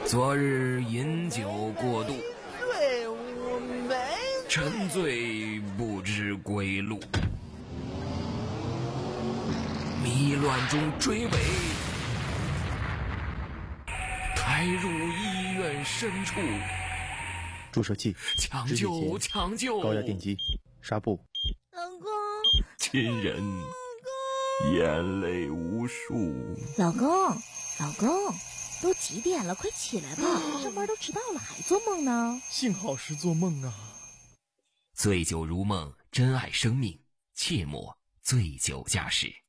昨日饮酒过度， 醉我没沉醉不知归路，迷乱中追尾，开入医院深处。 注射器、 抢救！抢救！ 高压电击、纱布。 老公， 亲人眼泪无数。 老公，都几点了？快起来吧，上班都迟到了，还做梦呢？ 幸好是做梦啊。 醉酒如梦，珍爱生命，切莫醉酒驾驶。